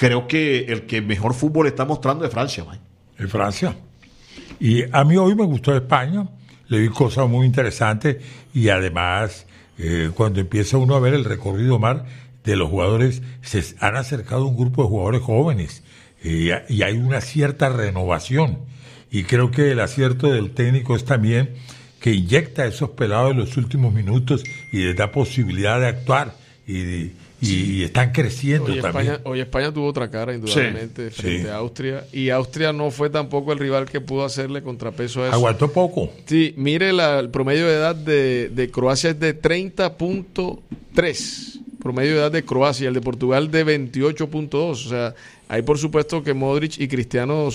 creo que el que mejor fútbol está mostrando es Francia, man. En Francia. Y a mí hoy me gustó España, le vi cosas muy interesantes y además cuando empieza uno a ver el recorrido, Omar, de los jugadores, se han acercado un grupo de jugadores jóvenes y hay una cierta renovación y creo que el acierto del técnico es también que inyecta a esos pelados en los últimos minutos y les da posibilidad de actuar y están creciendo también. Hoy España tuvo otra cara, indudablemente, frente a Austria. Y Austria no fue tampoco el rival que pudo hacerle contrapeso a eso. Aguantó poco. Sí, mire, el promedio de edad de Croacia es de 30.3. Promedio de edad de Croacia, el de Portugal de 28.2. O sea, ahí por supuesto que Modric y Cristiano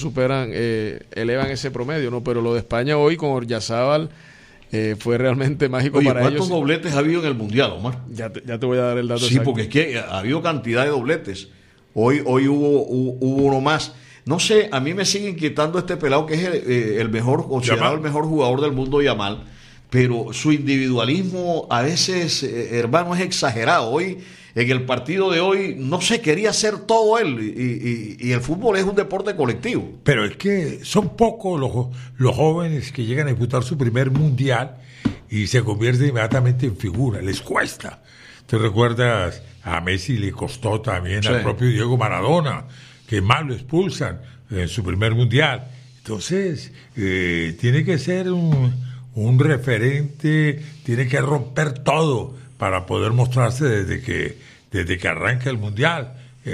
elevan ese promedio, ¿no? Pero lo de España hoy con Oryazábal fue realmente mágico. Oye, para ellos. ¿Cuántos dobletes ha habido en el Mundial, Omar? Ya te voy a dar el dato Sí, exacto. porque es que ha habido cantidad de dobletes. Hoy hubo uno más. No sé, a mí me sigue inquietando este pelado que es el mejor, considerado el mejor jugador del mundo, Yamal, pero su individualismo a veces, hermano, es exagerado. Hoy, en el partido de hoy, no sé, quería hacer todo él y el fútbol es un deporte colectivo. Pero es que son pocos los jóvenes que llegan a disputar su primer mundial y se convierten inmediatamente en figura, les cuesta. ¿Te recuerdas? A Messi le costó también, al propio Diego Maradona, que más lo expulsan en su primer mundial. Entonces, tiene que ser un referente, tiene que romper todo para poder mostrarse desde que arranca el mundial.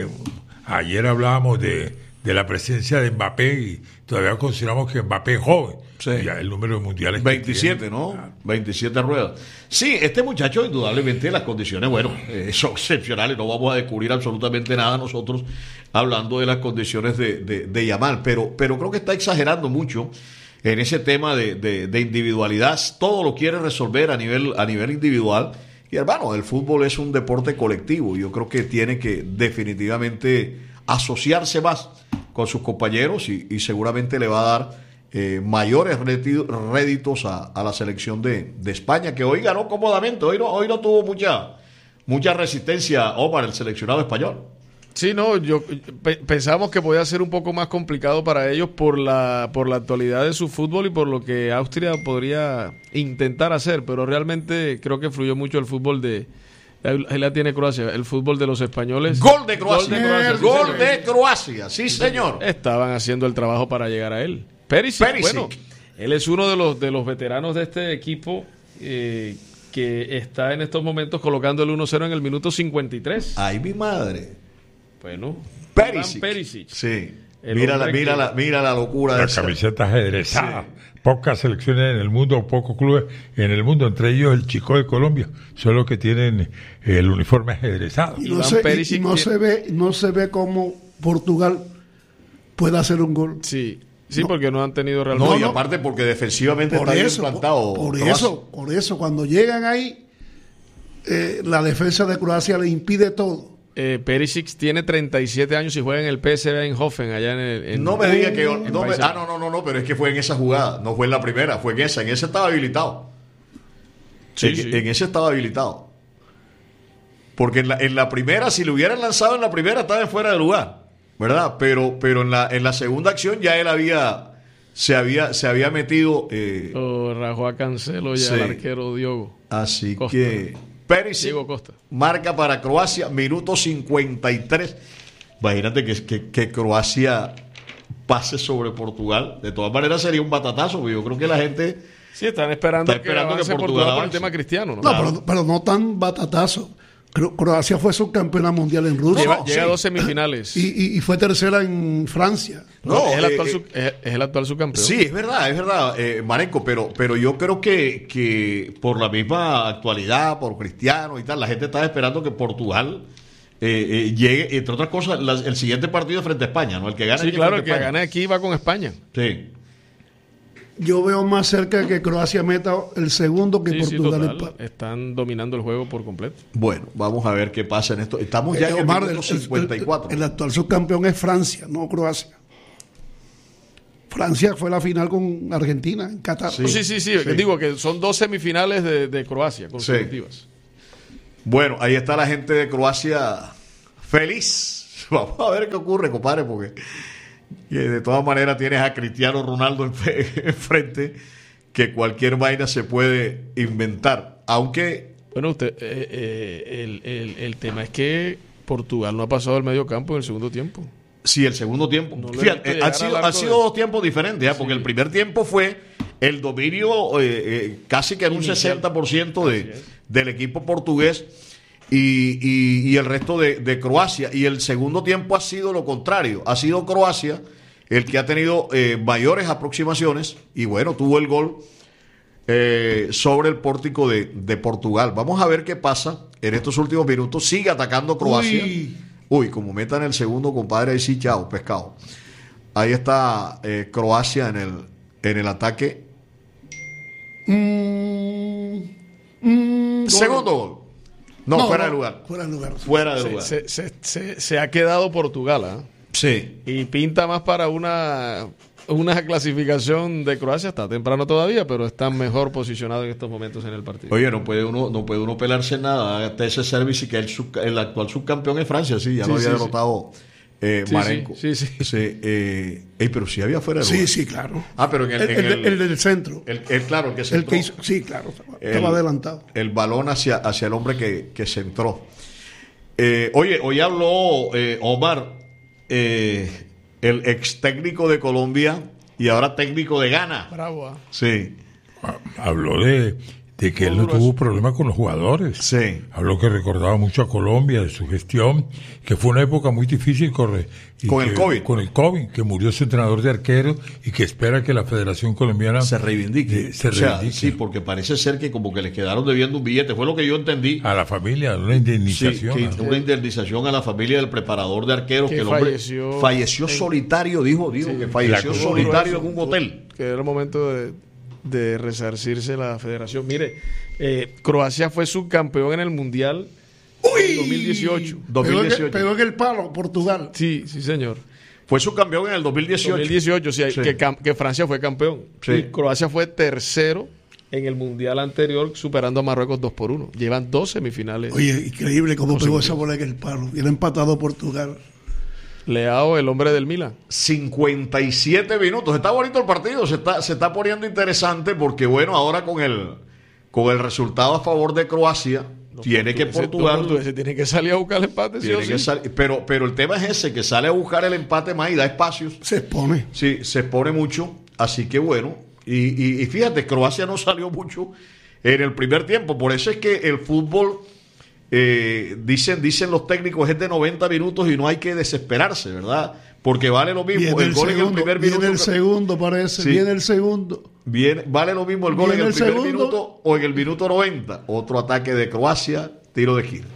Ayer hablábamos de la presencia de Mbappé y todavía consideramos que Mbappé es joven. Sí. Ya el número de mundiales 27, ¿no? Claro. 27 ruedas. Sí, este muchacho indudablemente las condiciones, bueno, son excepcionales, no vamos a descubrir absolutamente nada nosotros hablando de las condiciones de Yamal, pero creo que está exagerando mucho en ese tema de individualidad, todo lo quiere resolver a nivel individual. Y hermano, el fútbol es un deporte colectivo. Yo creo que tiene que definitivamente asociarse más con sus compañeros y seguramente le va a dar mayores réditos a la selección de España, que hoy ganó cómodamente. Hoy no tuvo mucha resistencia, Omar, el seleccionado español. Sí, no, pensábamos que podía ser un poco más complicado para ellos por la actualidad de su fútbol y por lo que Austria podría intentar hacer, pero realmente creo que fluyó mucho el fútbol ahí la tiene Croacia, el fútbol de los españoles. Gol de Croacia. Gol de Croacia, sí señor. Estaban haciendo el trabajo para llegar a él. Perisic. Bueno, él es uno de los veteranos de este equipo que está en estos momentos colocando el 1-0 en el minuto 53. Ay, mi madre. Bueno, Perisic. Sí. Mira la locura de la camiseta ajedrezada. Sí. Pocas selecciones en el mundo, pocos clubes en el mundo, entre ellos el Chico de Colombia, son los que tienen el uniforme ajedrezado. Y no se ve cómo Portugal puede hacer un gol. Sí, porque no han tenido realmente. No, y aparte porque defensivamente está bien plantado. Por eso, cuando llegan ahí, la defensa de Croacia le impide todo. Perisic tiene 37 años y juega en el PSV Eindhoven allá en no me diga que no, pero es que fue en esa jugada, no fue en la primera, fue en esa estaba habilitado. En ese estaba habilitado. Porque en la primera, si lo hubieran lanzado en la primera, estaba fuera de lugar, ¿verdad? Pero en la segunda acción ya él se había metido rajó a Cancelo y al arquero Diogo. Así Costa. Que Perisic marca para Croacia, minuto 53. Imagínate que Croacia pase sobre Portugal. De todas maneras sería un batatazo, porque yo creo que la gente están esperando que Portugal por el tema cristiano, ¿no? No, pero no tan batatazo. Croacia fue subcampeona mundial en Rusia. Llega a 2 semifinales. Y fue tercera en Francia. Es el actual subcampeón. Sí, es verdad, Marenco, pero yo creo que por la misma actualidad, por Cristiano y tal, la gente está esperando que Portugal llegue, entre otras cosas, el siguiente partido frente a España, ¿no? El que gane aquí. Sí, claro, el que gane aquí va con España. Sí. Yo veo más cerca que Croacia meta el segundo que Portugal. Están dominando el juego por completo. Bueno, vamos a ver qué pasa en esto. Estamos ya en el minuto 54. El actual subcampeón es Francia, no Croacia. Francia fue la final con Argentina en Qatar. Sí. Digo que son 2 semifinales de Croacia consecutivas. Bueno, ahí está la gente de Croacia feliz. Vamos a ver qué ocurre, compadre, porque de todas maneras tienes a Cristiano Ronaldo enfrente, que cualquier vaina se puede inventar. Aunque... Bueno, el tema es que Portugal no ha pasado el medio campo en el segundo tiempo. Sí, el segundo tiempo. No Fíjate, han sido dos tiempos diferentes, ¿eh? Porque el primer tiempo fue el dominio casi que en un 60% del equipo portugués y el resto de Croacia. Y el segundo tiempo ha sido lo contrario. Ha sido Croacia el que ha tenido mayores aproximaciones y bueno, tuvo el gol sobre el pórtico de Portugal. Vamos a ver qué pasa en estos últimos minutos. Sigue atacando Croacia. Uy, como metan el segundo, compadre, ahí sí, chao, pescado. Ahí está Croacia en el ataque. Segundo gol. No, fuera de lugar. Fuera de lugar. Se ha quedado Portugal, ¿eh? Sí. Y pinta más para una clasificación de Croacia. Está temprano todavía, pero están mejor posicionados en estos momentos en el partido. Oye, no puede uno pelarse nada hasta ese servicio, que el actual subcampeón es Francia, sí, ya lo había derrotado Marenco. Sí. Pero sí había fuera de lugar. Sí, claro. Pero el del centro. Claro, el que centró. El que hizo, sí, claro, estaba adelantado. El balón hacia el hombre que centró. Oye, hoy habló Omar, el ex técnico de Colombia y ahora técnico de Ghana. Bravo. Sí. Habló de que él no tuvo problema con los jugadores. Sí. Habló que recordaba mucho a Colombia, de su gestión, que fue una época muy difícil con el COVID, que murió su entrenador de arquero y que espera que la Federación Colombiana se reivindique. Sí, porque parece ser que como que les quedaron debiendo un billete, fue lo que yo entendí. A la familia, una indemnización. Sí, una indemnización a la familia del preparador de arqueros, que el hombre falleció solitario, dijo que falleció solitario en un hotel. Que era el momento de resarcirse la federación. Mire, Croacia fue subcampeón en el Mundial en 2018. Pegó en el palo Portugal. Sí, señor. Fue subcampeón en el 2018. Sí. Que Francia fue campeón. Sí. Y Croacia fue tercero en el Mundial anterior, superando a Marruecos 2-1. Llevan 2 semifinales. Oye, increíble cómo pegó esa bola en el palo. Y era empatado Portugal. Leao, el hombre del Milan. 57 minutos. Está bonito el partido. Se está poniendo interesante porque, bueno, ahora con el resultado a favor de Croacia, tiene que Portugal. Se tiene que salir a buscar el empate, sí o sí. Pero el tema es ese, que sale a buscar el empate más y da espacios. Se expone. Sí, se expone mucho. Así que, bueno. Y fíjate, Croacia no salió mucho en el primer tiempo. Por eso es que el fútbol. Dicen los técnicos, es de 90 minutos y no hay que desesperarse, ¿verdad? Porque vale lo mismo el gol en el primer minuto. Viene el segundo, parece. Sí. Viene el segundo. Vale lo mismo el gol en el primer minuto o en el minuto 90. Otro ataque de Croacia, tiro de esquina.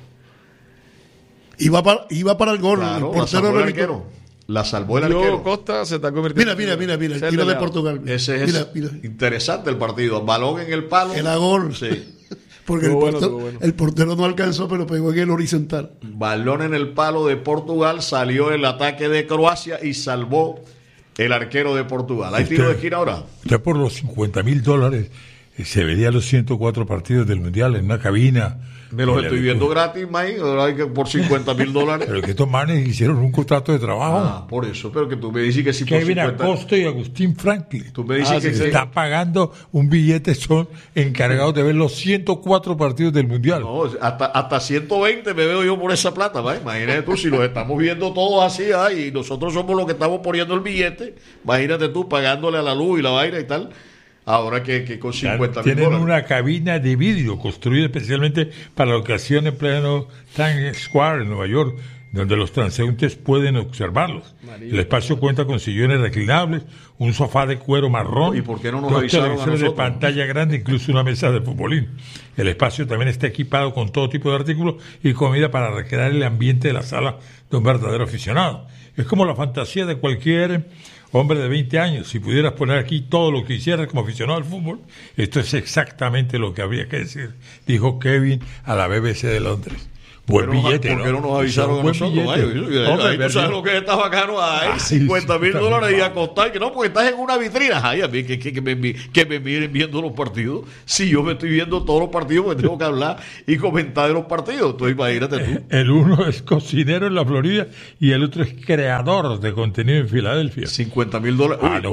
Iba para el gol. Claro, el portero el arquero. La salvó el arquero. Costa se está convirtiendo. Mira, el tiro de Portugal. Ese es interesante el partido. Balón en el palo. Era gol. Sí. Porque el portero no alcanzó, pero pegó en el horizontal. Balón en el palo de Portugal, salió el ataque de Croacia y salvó el arquero de Portugal. ¿Hay tiro de esquina ahora? Usted por los $50,000 se vería los 104 partidos del Mundial en una cabina. Me los estoy viendo gratis, May, por $50,000. Pero que estos manes hicieron un contrato de trabajo. Por eso, pero que tú me dices que si por Kevin Acosta y Agustín Franklin. Tú me dices que están pagando un billete, son encargados de ver los 104 partidos del Mundial. No, hasta 120 me veo yo por esa plata, ¿va? Imagínate tú, si los estamos viendo todos así, y nosotros somos los que estamos poniendo el billete, imagínate tú pagándole a la luz y la vaina y tal. Ahora que con $50,000. Tienen una cabina de vídeo construida especialmente para la ocasión en pleno Times Square en Nueva York, donde los transeúntes pueden observarlos. El espacio cuenta con sillones reclinables, un sofá de cuero marrón, ¿y por qué no nos dos avisaron televisores de pantalla grande, incluso una mesa de futbolín? El espacio también está equipado con todo tipo de artículos y comida para recrear el ambiente de la sala de un verdadero aficionado. Es como la fantasía de cualquier hombre de 20 años. Si pudieras poner aquí todo lo que hicieras como aficionado al fútbol, esto es exactamente lo que habría que decir, dijo Kevin a la BBC de Londres. Buen billete, ¿Por qué no nos avisaron a Buen nosotros? billete. Ahí tú sabes lo que está bacano. Ahí $50,000 y a costar. Que no, porque estás en una vitrina. Ay, a mí que me miren viendo los partidos. Si yo me estoy viendo todos los partidos, porque tengo que hablar y comentar de los partidos. Entonces, imagínate tú. El uno es cocinero en la Florida y el otro es creador de contenido en Filadelfia. $50,000.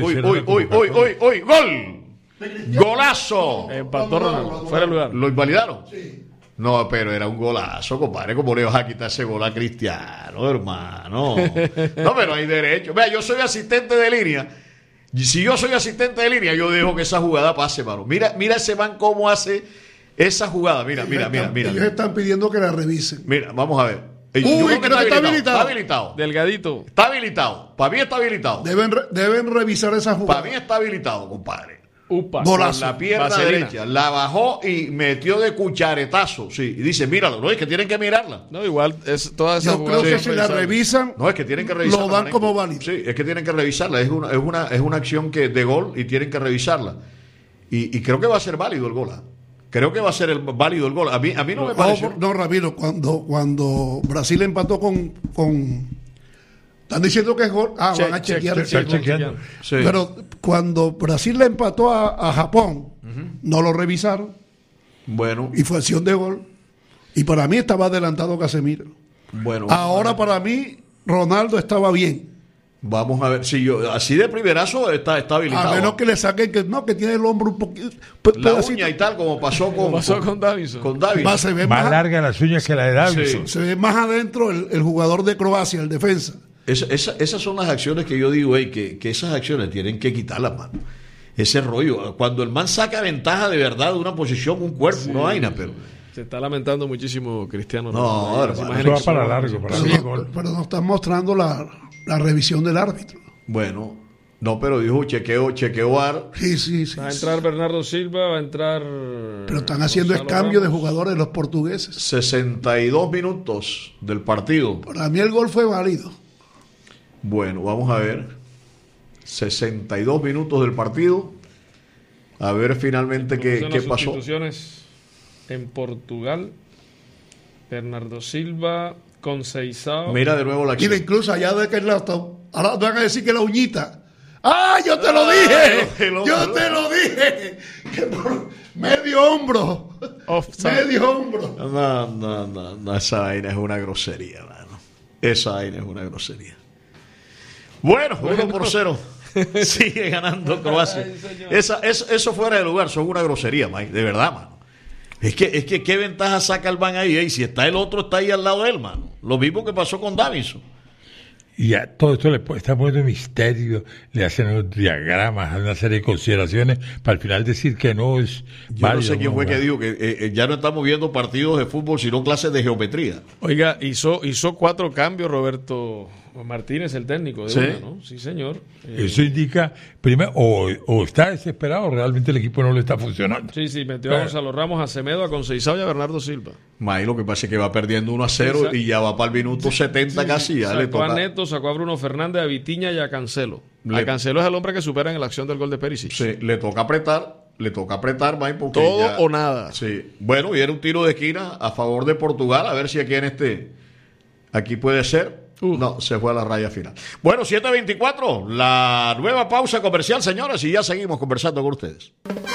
Uy, ¡Gol! ¡Golazo! Empató Ronaldo. Fuera de lugar. ¿Lo invalidaron? Sí. No, pero era un golazo, compadre. ¿Cómo le vas a quitar ese gol a Cristiano, hermano? No, pero hay derecho. Vea, yo soy asistente de línea. Y si yo soy asistente de línea, yo dejo que esa jugada pase, mano. Mira ese man cómo hace esa jugada. Mira. Ellos están pidiendo que la revisen. Mira, vamos a ver. Yo creo que está habilitado. Delgadito. Está habilitado. Para mí está habilitado. Deben revisar esa jugada. Para mí está habilitado, compadre. Golazo. Con la pierna Vaselina. derecha, la bajó y metió de cucharetazo. Sí, y dice, míralo, no es que tienen que mirarla. No, igual todas esas Yo creo que si la revisan, No, es que tienen que revisarla. lo dan como válido. Sí, es que tienen que revisarla. Es una acción de gol y tienen que revisarla. Y creo que va a ser válido el gol. Creo que va a ser válido el gol. A mí no me parece. No, Ramiro, cuando Brasil empató con están diciendo que es gol. Van a chequear. Están chequeando. Sí. Pero cuando Brasil le empató a Japón, no lo revisaron Bueno, y fue acción de gol. Y para mí estaba adelantado Casemiro. bueno. Ahora para mí Ronaldo estaba bien. Vamos a ver. Si yo, así de primerazo está habilitado. A menos que le saquen que tiene el hombro un poquito. La uña y tal, como pasó con Davinson. Con Davinson. Se ve Más larga las uñas que la de Davinson. Sí. se ve más adentro el jugador de Croacia, el defensa. Esas son las acciones que yo digo, que esas acciones tienen que quitarlas, mano. Ese rollo. Cuando el man saca ventaja de verdad de una posición, un cuerpo, una vaina, pero. Se está lamentando muchísimo Cristiano. No, Las hermano, imágenes eso va que son- para largo, para Sí. largo. Pero nos están mostrando la revisión del árbitro. Bueno, no, pero dijo chequeo VAR. Sí. Va a entrar Bernardo Silva, va a entrar. Pero están haciendo Gonzalo cambio de Ramos. jugadores los portugueses. 62 minutos del partido. Para mí el gol fue válido. Bueno, vamos a ver. 62 minutos del partido. A ver finalmente qué Las pasó. sustituciones en Portugal. Bernardo Silva, Conceição. Mira de nuevo la Mira, acción. incluso allá de aquel lado, ahora van a decir que la uñita. ¡Ah, yo te lo dije! ¡Yo te lo dije! Que por medio hombro. Offside. Medio hombro. No, esa vaina es una grosería, mano. Esa vaina es una grosería. Bueno, 1-0. Sigue ganando Croacia. Eso fuera de lugar, son una grosería, Mike, de verdad, mano. Es que qué ventaja saca el man ahí, si está el otro, está ahí al lado de él, mano. Lo mismo que pasó con Davinson. Y a todo esto le está poniendo misterio, le hacen unos diagramas, una serie de consideraciones para al final decir que no es Yo no sé válido, quién fue que ¿verdad? dijo que ya no estamos viendo partidos de fútbol, sino clases de geometría. Oiga, hizo 4 cambios Roberto Martínez, el técnico de ¿Sí? una, ¿no? Sí, señor. Eso indica, primero, o está desesperado o realmente el equipo no le está funcionando. Sí, metió a Gonzalo Ramos, a Semedo, a Conceição y a Bernardo Silva. May, lo que pasa es que va perdiendo 1-0 Exacto. y ya va para el minuto 70 casi. Ya le Sacó a toca. Neto, sacó a Bruno Fernández, a Vitinha y a Cancelo. Le- A Cancelo es el hombre que supera en la acción del gol de Perisic. Sí, le toca apretar, May, porque Todo ya- o nada. Sí. Bueno, y era un tiro de esquina a favor de Portugal, a ver si aquí puede ser. No, se fue a la raya final. Bueno, 7:24, la nueva pausa comercial, señores, y ya seguimos conversando con ustedes.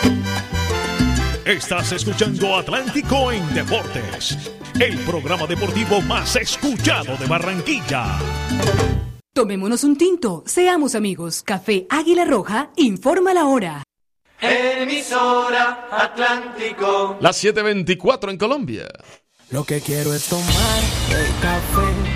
Estás escuchando Atlántico en Deportes, el programa deportivo más escuchado de Barranquilla. Tomémonos un tinto, seamos amigos. Café Águila Roja informa la hora. Emisora Atlántico. Las 7:24 en Colombia. Lo que quiero es tomar el café